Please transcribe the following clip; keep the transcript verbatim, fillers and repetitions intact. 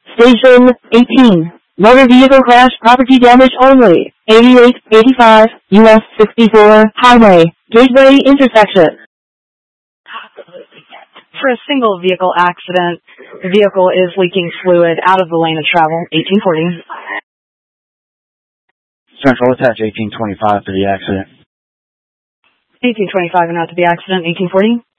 Station eighteen. Motor vehicle crash, property damage only. eighty-eight eighty-five U S sixty-four Highway, Gateway intersection. For a single vehicle accident, the vehicle is leaking fluid out of the lane of travel. eighteen forty. Central, attach eighteen twenty-five to the accident. eighteen twenty-five and out to the accident. eighteen forty.